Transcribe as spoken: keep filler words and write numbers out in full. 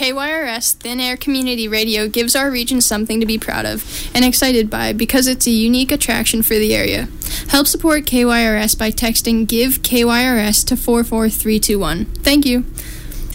K Y R S Thin Air Community Radio gives our region something to be proud of and excited by because it's a unique attraction for the area. Help support K Y R S by texting Give K Y R S to four four three two one. Thank you.